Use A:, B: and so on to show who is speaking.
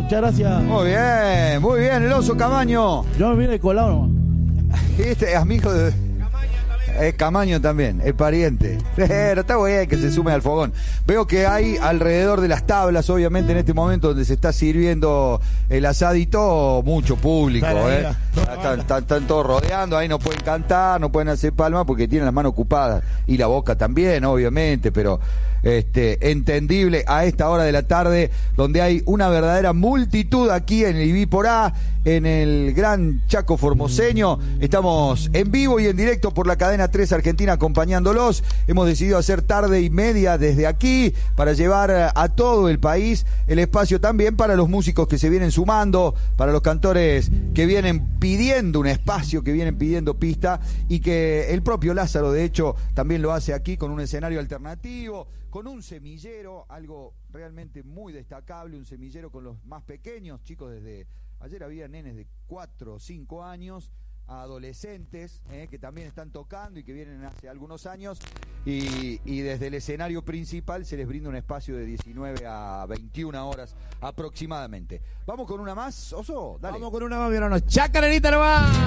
A: Muchas gracias.
B: Muy bien, el oso Camaño.
A: Yo me vine de colado nomás.
B: Este es amigo de... Camaño también, es pariente. Pero está bien que se sume al fogón. Veo que hay alrededor de las tablas, obviamente en este momento donde se está sirviendo el asadito, mucho público. Están todos rodeando, ahí no pueden cantar, no pueden hacer palmas porque tienen las manos ocupadas. Y la boca también, obviamente, pero entendible a esta hora de la tarde, donde hay una verdadera multitud aquí en el Ibiporá, en el Gran Chaco Formoseño. Estamos en vivo y en directo por la cadena 3 Argentina acompañándolos. Hemos decidido hacer tarde y media desde aquí para llevar a todo el país el espacio también para los músicos que se vienen sumando, para los cantores que vienen pidiendo un espacio, que vienen pidiendo pista, y que el propio Lázaro de hecho también lo hace aquí con un escenario alternativo, con un semillero, algo realmente muy destacable, un semillero con los más pequeños, chicos desde ayer había nenes de 4 o 5 años, a adolescentes que también están tocando y que vienen hace algunos años, y desde el escenario principal se les brinda un espacio de 19 a 21 horas aproximadamente. Vamos con una más, Oso, dale.
A: Vamos con una más, mi hermano. Chacarerita nomás.